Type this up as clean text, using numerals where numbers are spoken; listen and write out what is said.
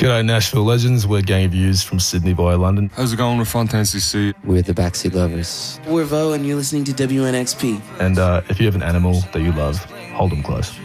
G'day Nashville legends, we're Gang of Youths from Sydney via London. How's it going with Fontaine CC? We're the Backseat Lovers. We're Vo and you're listening to WNXP. And if you have an animal that you love, hold them close.